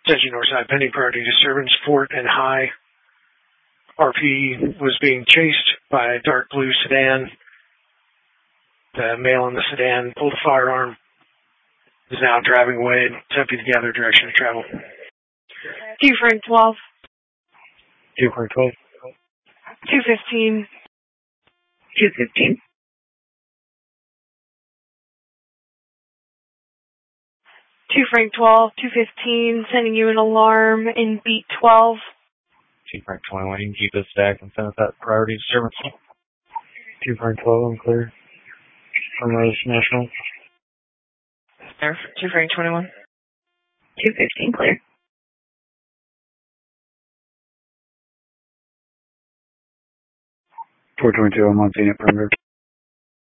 Attention Northside, pending priority disturbance, Fort and High. RP was being chased by a dark blue sedan. The male in the sedan pulled a firearm, is now driving away and attempting to gather direction of travel. 2 Frank 12. 2 Frank 12. 215. 215. 2 Frank 12, 215, sending you an alarm in beat 12. 2 Frank 21, you can keep this stacked and send us that priority disturbance. 2 Frank 12, I'm clear. Primrose National. There, 2 Frank 21. 215, clear. 422, I'm on scene at perimeter.